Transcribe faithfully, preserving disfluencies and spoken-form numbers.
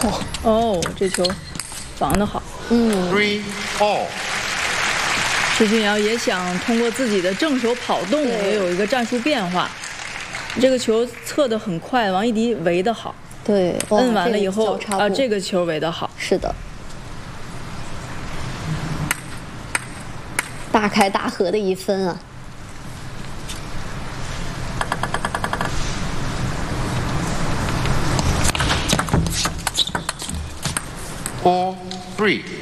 哦，这球防得好。 嗯。 Three all。 施俊瑶也想通过自己的正手跑动，也有一个战术变化。这个球测得很快，王艺迪围得好。 对， 摁完了以后啊，这个个球围得好。 是的。大开大合的一分啊！ Four three。